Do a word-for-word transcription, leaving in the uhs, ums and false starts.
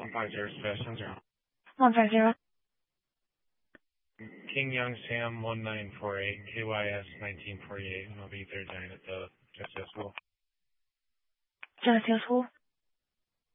one five zero Sebastian zero. one five zero. King Young Sam one nine four eight, K Y S nineteen forty-eight, and I'll be third giant at the Geneseo School. Geneseo School.